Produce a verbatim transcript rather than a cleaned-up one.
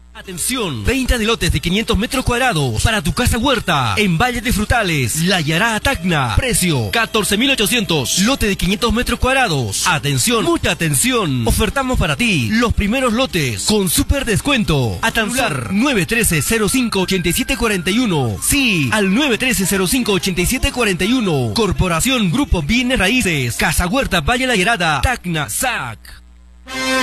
Atención, venta de lotes de quinientos metros cuadrados para tu casa huerta en Valle de Frutales, La Yará, Tacna. Precio catorce mil ochocientos. Lote de quinientos metros cuadrados. Atención, mucha atención. Ofertamos para ti los primeros lotes con súper descuento. A celular nueve uno tres cero cinco ocho siete cuatro uno. Sí, al nueve uno tres cero cinco ocho siete cuatro uno. Corporación Grupo Bienes Raíces. Casa Huerta Valle La Yarada, Tacna, S A C.